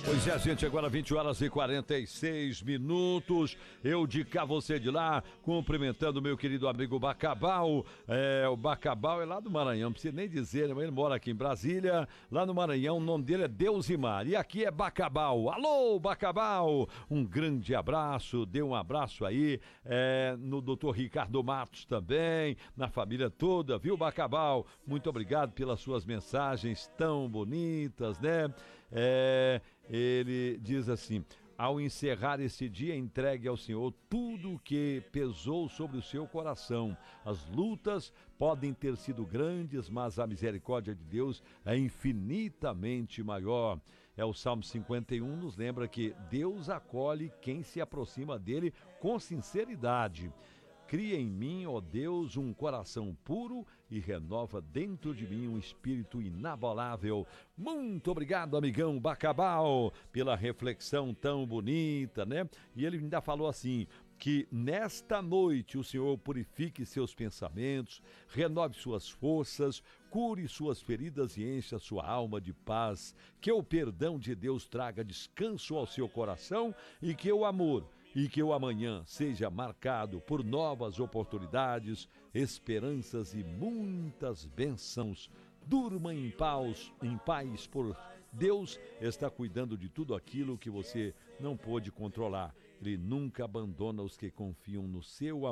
Pois é, gente, agora 20h46. Eu de cá, você de lá, cumprimentando o meu querido amigo Bacabal. O Bacabal é lá do Maranhão, não precisa nem dizer, ele mora aqui em Brasília, lá no Maranhão, o nome dele é Deusimar. E aqui é Bacabal. Alô, Bacabal! Um grande abraço, dê um abraço aí no doutor Ricardo Matos também, na família toda, viu, Bacabal? Muito obrigado pelas suas mensagens tão bonitas, né? Ele diz assim: ao encerrar esse dia, entregue ao Senhor tudo o que pesou sobre o seu coração. As lutas podem ter sido grandes, mas a misericórdia de Deus é infinitamente maior. O Salmo 51 nos lembra que Deus acolhe quem se aproxima dele com sinceridade. Cria em mim, ó Deus, um coração puro e renova dentro de mim um espírito inabalável. Muito obrigado, amigão Bacabal, pela reflexão tão bonita, né? E ele ainda falou assim: que nesta noite o Senhor purifique seus pensamentos, renove suas forças, cure suas feridas e encha sua alma de paz. Que o perdão de Deus traga descanso ao seu coração e que o amor e que o amanhã seja marcado por novas oportunidades, esperanças e muitas bênçãos. Durma em paz, por Deus está cuidando de tudo aquilo que você não pôde controlar. Ele nunca abandona os que confiam no seu amor.